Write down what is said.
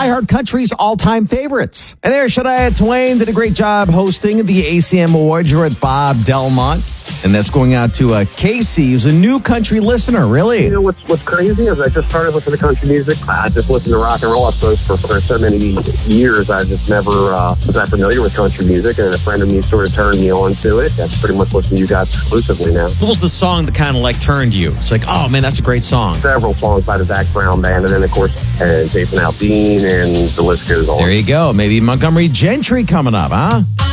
iHeart Country's all-time favorites. And there, Shania Twain did a great job hosting the ACM Awards. You're with Bob Delmont. And that's going out to Casey, who's a new country listener, really. You know, what's crazy is I just started listening to country music. I just listened to rock and roll, I suppose, for so many years. I just never was that familiar with country music, and a friend of me sort of turned me on to it. That's pretty much listening to you guys exclusively now. What was the song that kind of like turned you? It's like, oh, man, that's a great song. Several songs by the Zac Brown Band, and then, of course, Jason Aldean, and the list goes on. There you go. Maybe Montgomery Gentry coming up, huh?